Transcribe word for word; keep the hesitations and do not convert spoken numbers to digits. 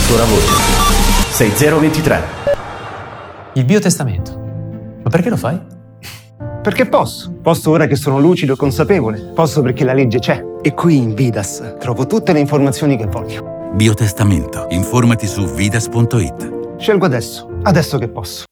Ancora voce. sei zero due tre. Il biotestamento. Ma perché lo fai? Perché posso. Posso ora che sono lucido e consapevole. Posso perché la legge c'è. E qui in Vidas trovo tutte le informazioni che voglio. Biotestamento. Informati su vidas punto it. Scelgo adesso. Adesso che posso.